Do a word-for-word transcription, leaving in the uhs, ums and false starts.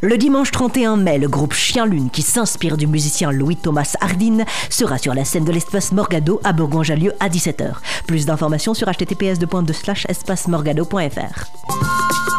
Le dimanche trente et un mai, le groupe Chien Lune, qui s'inspire du musicien Louis-Thomas Hardin, sera sur la scène de l'Espace Morgado à Bourgoin-Jallieu à dix-sept heures. Plus d'informations sur h t t p s deux slash espace morgado point f r.